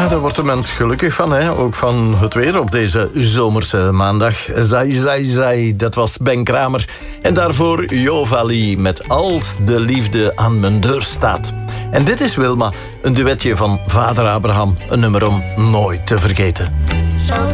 daar wordt de mens gelukkig van, hè? Ook van het weer op deze zomerse maandag. Zai, dat was Ben Kramer. En daarvoor Jovali met Als de liefde aan mijn deur staat. En dit is Wilma, een duetje van vader Abraham. Een nummer om nooit te vergeten.